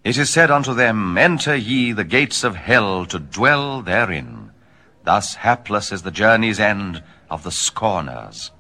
It is said unto them, Enter ye the gates of hell to dwell therein. Thus hapless is the journey's end of the scorners.